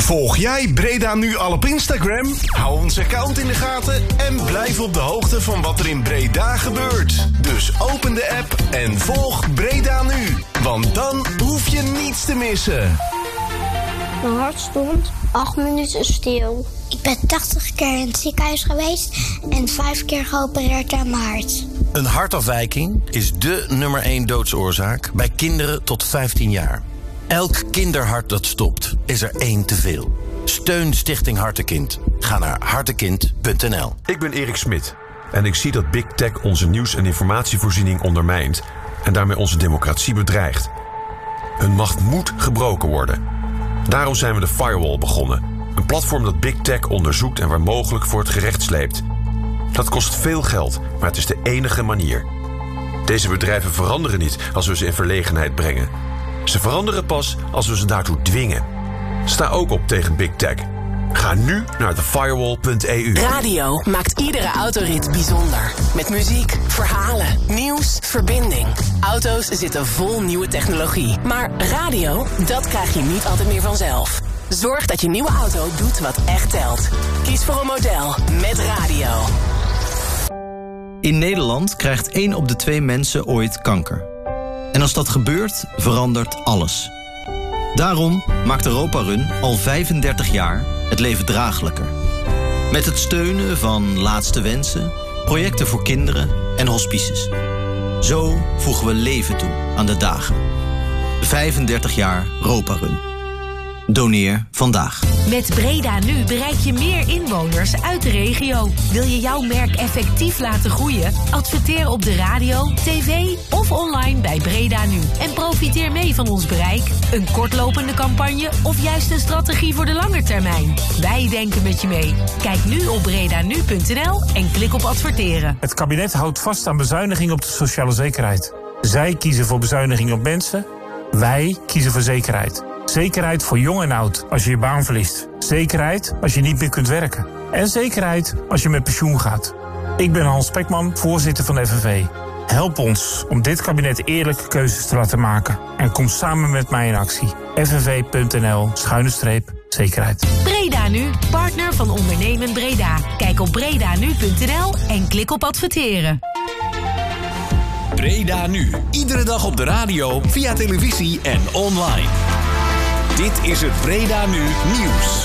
Volg jij Breda Nu al op Instagram? Hou ons account in de gaten en blijf op de hoogte van wat er in Breda gebeurt. Dus open de app en volg Breda Nu. Want dan hoef je niets te missen. Mijn hart stond 8 minuten stil. Ik ben 80 keer in het ziekenhuis geweest en 5 keer geopereerd aan mijn hart. Een hartafwijking is dé nummer 1 doodsoorzaak bij kinderen tot 15 jaar. Elk kinderhart dat stopt, is er 1 te veel. Steun Stichting Hartekind. Ga naar hartekind.nl. Ik ben Erik Smit en ik zie dat Big Tech onze nieuws- en informatievoorziening ondermijnt en daarmee onze democratie bedreigt. Hun macht moet gebroken worden. Daarom zijn we de Firewall begonnen. Een platform dat Big Tech onderzoekt en waar mogelijk voor het gerecht sleept. Dat kost veel geld, maar het is de enige manier. Deze bedrijven veranderen niet als we ze in verlegenheid brengen. Ze veranderen pas als we ze daartoe dwingen. Sta ook op tegen Big Tech. Ga nu naar thefirewall.eu. Radio maakt iedere autorit bijzonder. Met muziek, verhalen, nieuws, verbinding. Auto's zitten vol nieuwe technologie. Maar radio, dat krijg je niet altijd meer vanzelf. Zorg dat je nieuwe auto doet wat echt telt. Kies voor een model met radio. In Nederland krijgt 1 op de 2 mensen ooit kanker. En als dat gebeurt, verandert alles. Daarom maakt Europa Run al 35 jaar het leven draaglijker. Met het steunen van Laatste Wensen, projecten voor kinderen en hospices. Zo voegen we leven toe aan de dagen. 35 jaar Europa Run. Doneer vandaag. Met Breda Nu bereik je meer inwoners uit de regio. Wil je jouw merk effectief laten groeien? Adverteer op de radio, tv of online bij Breda Nu. En profiteer mee van ons bereik, een kortlopende campagne of juist een strategie voor de lange termijn. Wij denken met je mee. Kijk nu op bredanu.nl en klik op adverteren. Het kabinet houdt vast aan bezuiniging op de sociale zekerheid. Zij kiezen voor bezuiniging op mensen. Wij kiezen voor zekerheid. Zekerheid voor jong en oud als je je baan verliest. Zekerheid als je niet meer kunt werken. En zekerheid als je met pensioen gaat. Ik ben Hans Spekman, voorzitter van de FNV. Help ons om dit kabinet eerlijke keuzes te laten maken. En kom samen met mij in actie. fnv.nl/zekerheid. Breda Nu, partner van Ondernemen Breda. Kijk op bredanu.nl en klik op adverteren. Breda Nu. Iedere dag op de radio, via televisie en online. Dit is het Breda Nu Nieuws.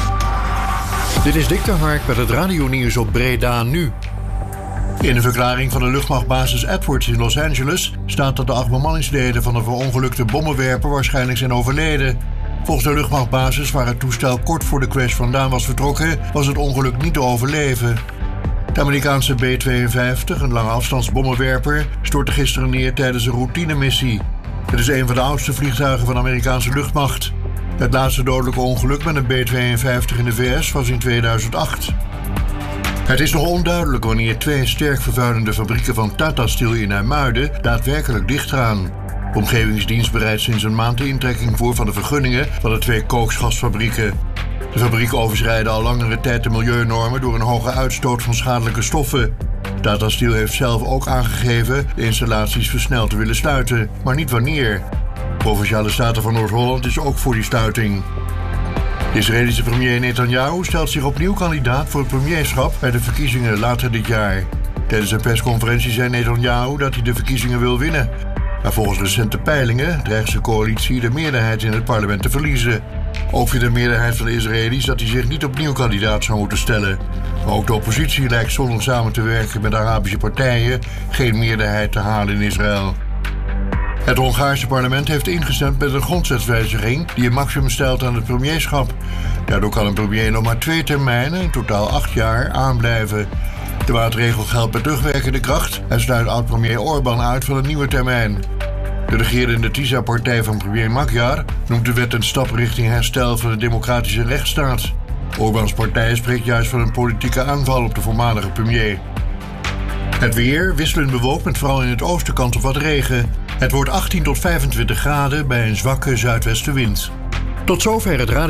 Dit is Dick de Hark met het radionieuws op Breda Nu. In de verklaring van de luchtmachtbasis Edwards in Los Angeles staat dat de 8 bemanningsleden van de verongelukte bommenwerper waarschijnlijk zijn overleden. Volgens de luchtmachtbasis, waar het toestel kort voor de crash vandaan was vertrokken, was het ongeluk niet te overleven. De Amerikaanse B-52, een langeafstandsbommenwerper, stortte gisteren neer tijdens een routinemissie. Het is een van de oudste vliegtuigen van de Amerikaanse luchtmacht. Het laatste dodelijke ongeluk met een B-52 in de VS was in 2008. Het is nog onduidelijk wanneer 2 sterk vervuilende fabrieken van Tata Steel in IJmuiden daadwerkelijk dichtgaan. De Omgevingsdienst bereidt sinds een maand de intrekking voor van de vergunningen van de 2 kooksgasfabrieken. De fabrieken overschrijden al langere tijd de milieunormen door een hoge uitstoot van schadelijke stoffen. Tata Steel heeft zelf ook aangegeven de installaties versneld te willen sluiten, maar niet wanneer. De Provinciale Staten van Noord-Holland is ook voor die sluiting. De Israëlische premier Netanyahu stelt zich opnieuw kandidaat voor het premierschap bij de verkiezingen later dit jaar. Tijdens een persconferentie zei Netanyahu dat hij de verkiezingen wil winnen. Maar volgens recente peilingen dreigt zijn coalitie de meerderheid in het parlement te verliezen. Ook vindt de meerderheid van de Israëli's dat hij zich niet opnieuw kandidaat zou moeten stellen. Maar ook de oppositie lijkt zonder samen te werken met Arabische partijen geen meerderheid te halen in Israël. Het Hongaarse parlement heeft ingestemd met een grondwetswijziging die een maximum stelt aan het premierschap. Daardoor kan een premier nog maar 2 termijnen, in totaal 8 jaar, aanblijven. De maatregel geldt met terugwerkende kracht en sluit oud-premier Orbán uit van een nieuwe termijn. De regerende TISA-partij van premier Magyar noemt de wet een stap richting herstel van de democratische rechtsstaat. Orbáns partij spreekt juist van een politieke aanval op de voormalige premier. Het weer wisselend bewolkt met vooral in het oosten kans op wat regen. Het wordt 18 tot 25 graden bij een zwakke zuidwestenwind. Tot zover het radio.